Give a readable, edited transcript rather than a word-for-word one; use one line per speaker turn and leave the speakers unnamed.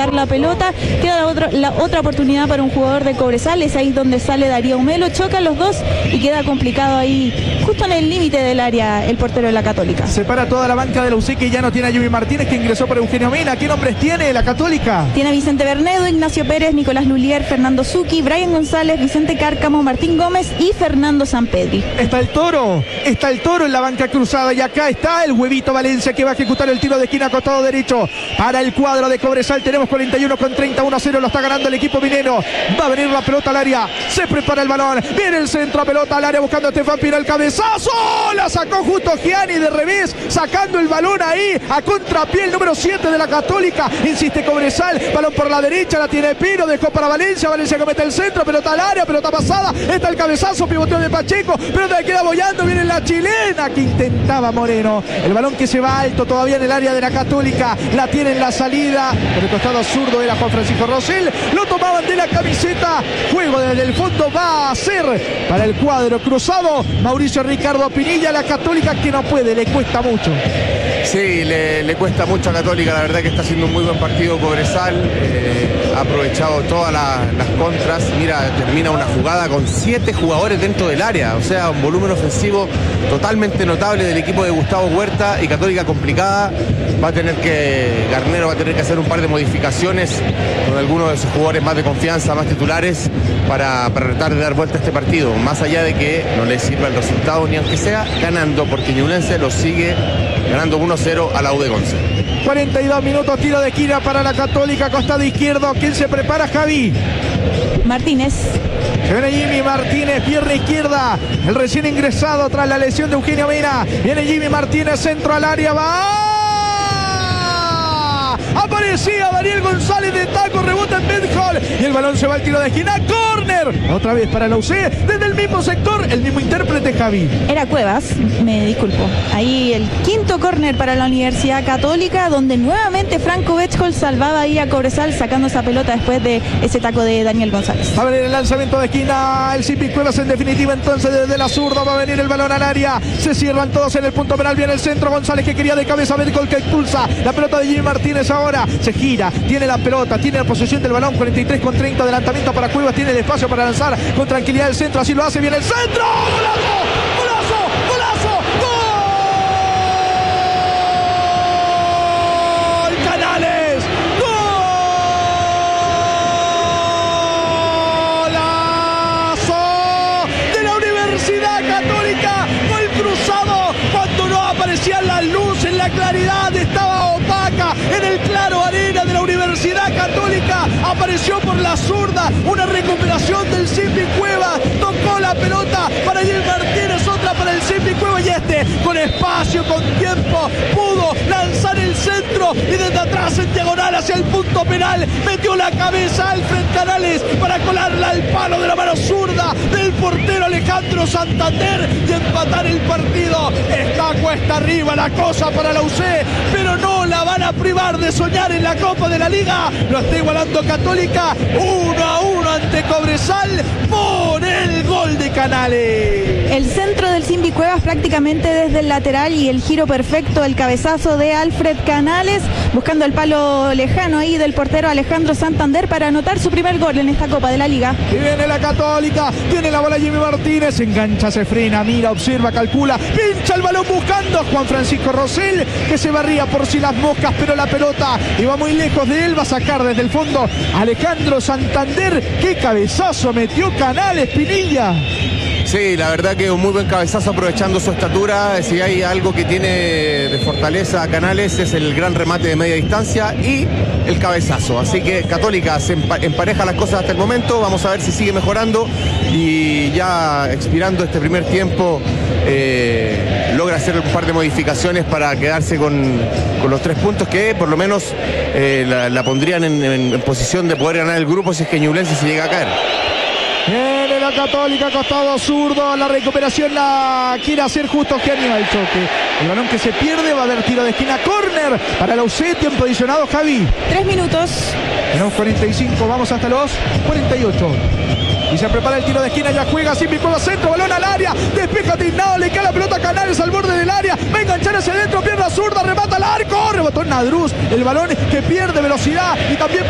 botar la pelota. Queda la otra oportunidad para un jugador de Cobresal, es ahí donde sale Darío Melo, chocan los dos y queda complicado ahí, justo en el límite del área, el portero de la Católica.
Separa toda la banca de la UC, que ya no tiene a Yumi Martínez, que ingresó por Eugenio Mena. ¿Qué nombres tiene la Católica?
Tiene a Vicente Bernedo, Ignacio Pérez, Nicolás Lulier, Fernando Zucchi, Brian González, Vicente Cárcamo, Martín Gómez y Fernando Sampedri.
Está el Toro en la banca cruzada, y acá está el Huevito Valencia, que va a ejecutar el tiro de esquina a costado derecho para el cuadro de Cobresal. Tenemos 41 con 30, 1-0, lo está ganando el equipo minero. Va a venir la pelota al área, se prepara el balón, viene el centro, pelota al área buscando a Estefan Pira, el cabezazo, la sacó justo Gianni de revés, sacando el balón ahí a contrapié el número 7 de la Católica. Insiste Cobresal, balón por la derecha, la tiene Pino, dejó para Valencia, Valencia comete el centro, pelota al área, pelota pasada, está el cabezazo, pivoteo de Pacheco, pelota que queda boyando, viene la chilena que intentaba Moreno, el balón que se va alto todavía en el área de la Católica, la tiene en la salida, por el costado zurdo era Juan Francisco Rosell, lo tomaban de la camiseta, juego desde el fondo va a ser para el cuadro cruzado, Mauricio Ricardo Pinilla, la Católica que no puede, le cuesta mucho.
Sí, le cuesta mucho a Católica, la verdad que está haciendo un muy buen partido Cobresal, ha aprovechado todas las contras, mira, termina una jugada con 7 jugadores dentro del área, o sea, un volumen ofensivo totalmente notable del equipo de Gustavo Huerta, y Católica complicada, Garnero va a tener que hacer un par de modificaciones con algunos de sus jugadores más de confianza, más titulares, para tratar de dar vuelta a este partido, más allá de que no le sirva el resultado ni aunque sea ganando, porque Ñublense lo sigue ganando 1-0 a la U de Conce.
42 minutos, tiro de esquina para la Católica, costado izquierdo. ¿Quién se prepara, Javi?
Martínez.
Se viene Jimmy Martínez, pierna izquierda, el recién ingresado tras la lesión de Eugenio Mena. Viene Jimmy Martínez, centro al área, va. Aparecía Daniel González de taco, rebota en Bedhall y el balón se va al tiro de esquina, córner, otra vez para la UC, desde el mismo sector, el mismo intérprete, Javi.
Era Cuevas, me disculpo. Ahí el quinto córner para la Universidad Católica, donde nuevamente Franco Bedhall salvaba ahí a Cobresal sacando esa pelota después de ese taco de Daniel González.
Va a venir el lanzamiento de esquina, el Zipi Cuevas en definitiva, entonces desde la zurda va a venir el balón al área, se cierran todos en el punto penal, viene el centro, González que quería de cabeza, Bedhall que expulsa la pelota de Jimmy Martínez. Ahora se gira, tiene la pelota, tiene la posesión del balón, 43 con 30, adelantamiento para Cuevas, tiene el espacio para lanzar con tranquilidad el centro, así lo hace, viene el centro, ¡golazo! ¡Golazo! ¡Golazo! ¡Gol! ¡Canales! ¡Golazo! De la Universidad Católica, gol cruzado, cuando no aparecía la luz en la claridad, estaba opaca en el claro arena de la Universidad Católica, apareció por la zurda, una recuperación del Zipi Cuevas, tocó la pelota para Jimmy Martínez, otra para el Zipi Cuevas, y con espacio, con tiempo, pudo lanzar el centro y desde atrás en diagonal hacia el punto penal, metió la cabeza Alfred Canales para colarla al palo de la mano zurda del portero Alejandro Santander y empatar el partido. Está cuesta arriba la cosa para la UC, pero no la van a privar de soñar en la Copa de la Liga. Lo está igualando Católica 1-1 ante Cobresal por el gol de Canales.
El centro del Zipi Cuevas prácticamente desde el lateral y el giro perfecto, el cabezazo de Alfred Canales, buscando el palo lejano ahí del portero Alejandro Santander para anotar su primer gol en esta Copa de la Liga.
Y viene la Católica, tiene la bola Jimmy Martínez, engancha, se frena, mira, observa, calcula, pincha el balón buscando a Juan Francisco Rosell, que se barría por si las moscas, pero la pelota iba muy lejos de él, va a sacar desde el fondo Alejandro Santander. ¡Qué cabezazo metió Canales, Pinilla!
Sí, la verdad que un muy buen cabezazo aprovechando su estatura. Si hay algo que tiene de fortaleza a Canales es el gran remate de media distancia y el cabezazo. Así que Católica se empareja las cosas hasta el momento. Vamos a ver si sigue mejorando y ya expirando este primer tiempo logra hacer un par de modificaciones para quedarse con los 3 puntos que por lo menos la pondrían en posición de poder ganar el grupo si es que Ñublense se llega a caer.
Viene la Católica, costado zurdo, la recuperación la quiere hacer justo Gianni al choque. El balón que se pierde, va a haber tiro de esquina, córner para la UC, tiempo adicionado, Javi.
3 minutos.
Tenemos 45, vamos hasta los 48. Y se prepara el tiro de esquina, ya juega Zipi Cuevas, centro, balón al área, despeja Tignado, le cae la pelota a Canales al borde del área, va a enganchar hacia adentro, pierna zurda, remata al arco, rebotó en Nadruz, el balón que pierde velocidad y también